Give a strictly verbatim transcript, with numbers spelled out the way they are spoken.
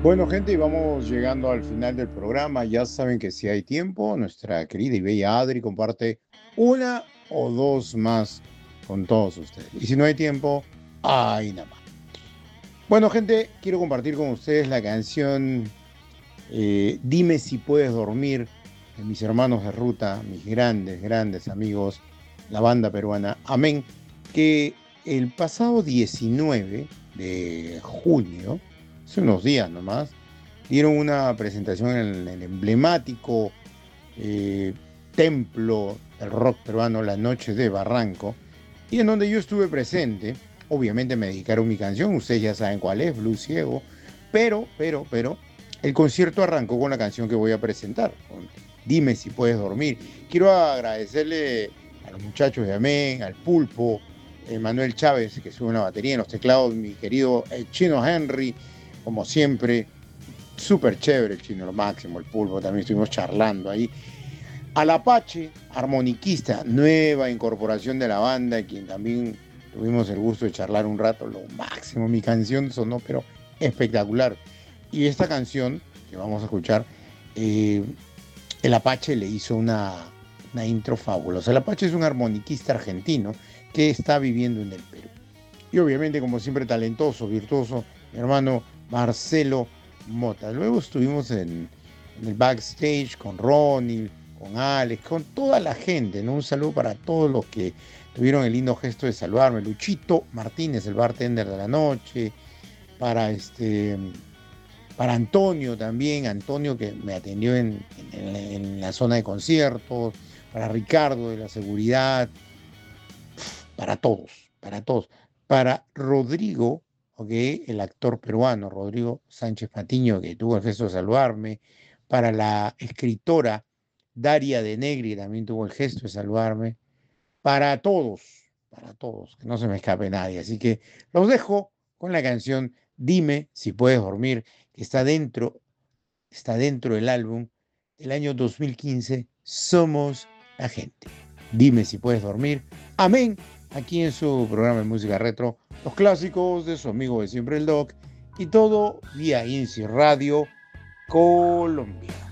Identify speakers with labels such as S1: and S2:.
S1: Bueno, gente, y vamos llegando al final del programa. Ya saben que si hay tiempo, nuestra querida y bella Adri comparte una o dos más con todos ustedes. Y si no hay tiempo, ay, nada más. Bueno, gente, quiero compartir con ustedes la canción eh, Dime si puedes dormir de mis hermanos de ruta, mis grandes, grandes amigos, la banda peruana Amén, que el pasado diecinueve de junio, hace unos días nomás, dieron una presentación en el emblemático eh, templo del rock peruano, La Noche de Barranco, y en donde yo estuve presente. Obviamente me dedicaron mi canción, ustedes ya saben cuál es, Blue Ciego, pero, pero, pero, el concierto arrancó con la canción que voy a presentar, con Dime si puedes dormir. Quiero agradecerle a los muchachos de Amén, al Pulpo, eh, Manuel Chávez, que sube una batería en los teclados, mi querido eh, Chino Henry, como siempre, súper chévere el Chino, lo máximo, el Pulpo, también estuvimos charlando ahí. Al Apache, armoniquista, nueva incorporación de la banda, quien también tuvimos el gusto de charlar un rato, lo máximo, mi canción sonó, pero espectacular. Y esta canción que vamos a escuchar, eh, el Apache le hizo una, una intro fabulosa. El Apache es un armoniquista argentino que está viviendo en el Perú. Y obviamente, como siempre, talentoso, virtuoso, mi hermano Marcelo Mota. Luego estuvimos en, en el backstage con Ronnie, con Alex, con toda la gente, ¿no? Un saludo para todos los que tuvieron el lindo gesto de saludarme. Luchito Martínez, el bartender de la noche, para este, para Antonio también, Antonio que me atendió en, en, en la zona de conciertos, para Ricardo de la seguridad, para todos, para todos. Para Rodrigo, ¿ok? El actor peruano, Rodrigo Sánchez Patiño, que tuvo el gesto de saludarme. Para la escritora Daria de Negri, también tuvo el gesto de saludarme. Para todos, para todos, que no se me escape nadie. Así que los dejo con la canción Dime si puedes dormir, que está dentro, está dentro del álbum del año dos mil quince, Somos la Gente. Dime si puedes dormir. Amén. Aquí en su programa de música retro, los clásicos de su amigo de siempre el Doc y todo vía INSI Radio Colombia.